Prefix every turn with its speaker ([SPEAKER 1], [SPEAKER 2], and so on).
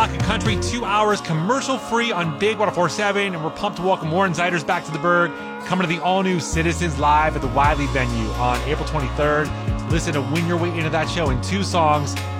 [SPEAKER 1] Rock and Country, 2 hours commercial free on Big 104.7, and we're pumped to welcome more Insiders back to the Berg, coming to the all-new Citizens Live at the Wiley venue on April 23rd. Listen to Win Your Way Into that show in 2 songs,